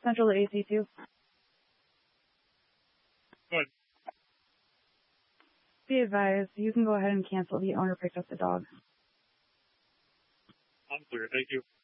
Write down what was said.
Central to AC2. Good. Be advised, you can go ahead and cancel. The owner picked up the dog. I'm clear. Thank you.